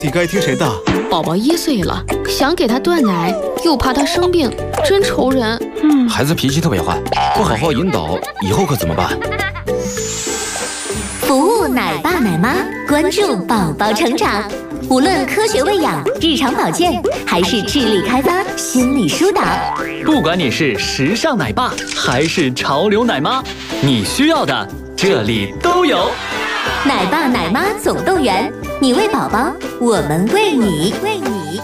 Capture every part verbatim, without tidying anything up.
你该听谁的？ 宝宝一岁了，想给他断奶，又怕他生病，真愁人。 嗯，孩子脾气特别坏，不好好引导，以后可怎么办？ 服务奶爸奶妈，关注宝宝成长。无论科学喂养、日常保健，还是智力开发、心理疏导， 不管你是时尚奶爸还是潮流奶妈，你需要的这里都有。 奶爸奶妈总动员，你喂宝宝，我们喂你，喂你。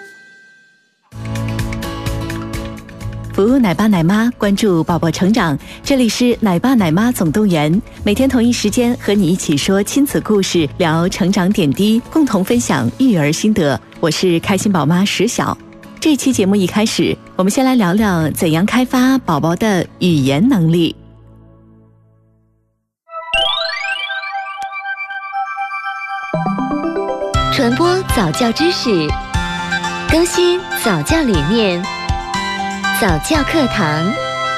服务奶爸奶妈，关注宝宝成长。这里是奶爸奶妈总动员，每天同一时间和你一起说亲子故事，聊成长点滴，共同分享育儿心得。我是开心宝妈石晓。这期节目一开始，我们先来聊聊怎样开发宝宝的语言能力。 传播早教知识，更新早教理念，早教课堂。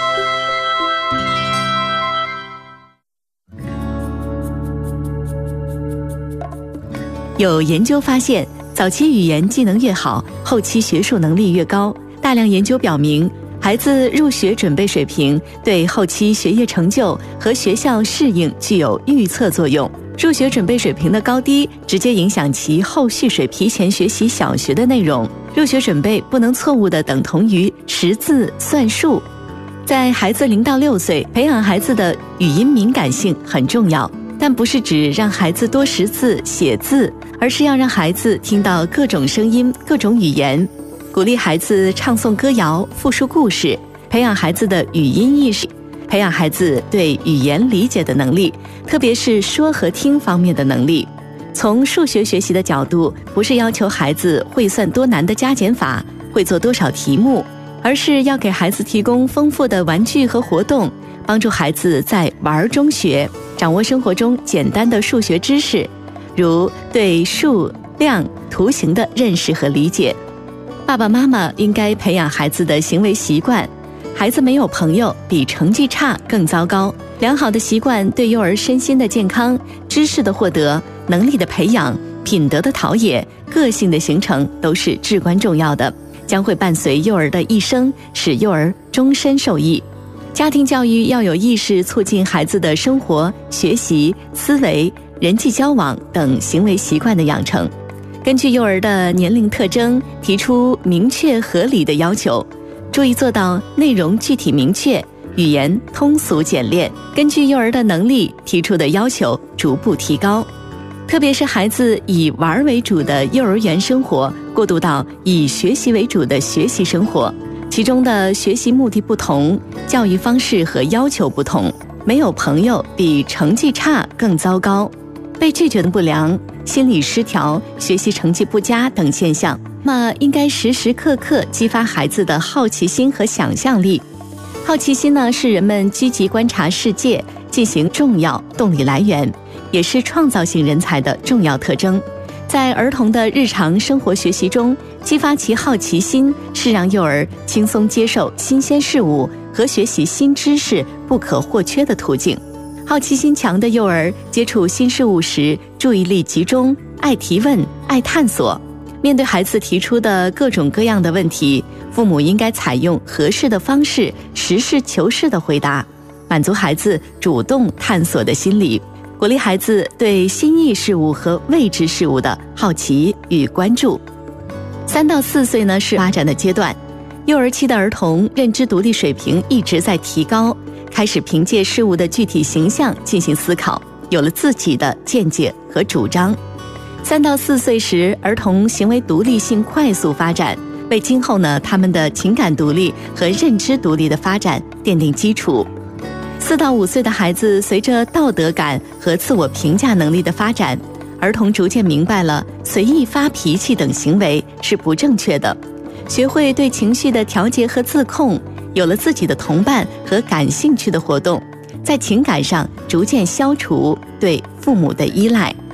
有研究发现，早期语言技能越好，后期学术能力越高。大量研究表明，孩子入学准备水平对后期学业成就和学校适应具有预测作用。入学准备水平的高低直接影响其后续水提前学习小学的内容。入学准备不能错误地等同于识字算数。在孩子零到六岁，培养孩子的语音敏感性很重要，但不是指让孩子多识字写字，而是要让孩子听到各种声音、各种语言，鼓励孩子唱诵歌谣、复述故事，培养孩子的语音意识，培养孩子对语言理解的能力，特别是说和听方面的能力。从数学学习的角度，不是要求孩子会算多难的加减法，会做多少题目，而是要给孩子提供丰富的玩具和活动，帮助孩子在玩中学，掌握生活中简单的数学知识，如对数、量、图形的认识和理解。爸爸妈妈应该培养孩子的行为习惯。孩子没有朋友比成绩差更糟糕。良好的习惯对幼儿身心的健康、知识的获得、能力的培养、品德的陶冶、个性的形成都是至关重要的，将会伴随幼儿的一生，使幼儿终身受益。家庭教育要有意识促进孩子的生活、学习、思维、人际交往等行为习惯的养成。根据幼儿的年龄特征，提出明确合理的要求，注意做到内容具体明确，语言通俗简练。根据幼儿的能力提出的要求逐步提高。特别是孩子以玩为主的幼儿园生活，过渡到以学习为主的学习生活，其中的学习目的不同，教育方式和要求不同。没有朋友比成绩差更糟糕。被拒绝的不良、心理失调、学习成绩不佳等现象，那应该时时刻刻激发孩子的好奇心和想象力。好奇心呢，是人们积极观察世界进行重要动力来源，也是创造性人才的重要特征。在儿童的日常生活学习中，激发其好奇心是让幼儿轻松接受新鲜事物和学习新知识不可或缺的途径。好奇心强的幼儿接触新事物时，注意力集中，爱提问，爱探索。面对孩子提出的各种各样的问题，父母应该采用合适的方式，实事求是的回答，满足孩子主动探索的心理，鼓励孩子对新意事物和未知事物的好奇与关注。三到四岁呢是发展的阶段，幼儿期的儿童认知独立水平一直在提高，开始凭借事物的具体形象进行思考，有了自己的见解和主张。三到四岁时，儿童行为独立性快速发展，为今后呢他们的情感独立和认知独立的发展奠定基础。四到五岁的孩子，随着道德感和自我评价能力的发展，儿童逐渐明白了随意发脾气等行为是不正确的，学会对情绪的调节和自控，有了自己的同伴和感兴趣的活动，在情感上逐渐消除对父母的依赖。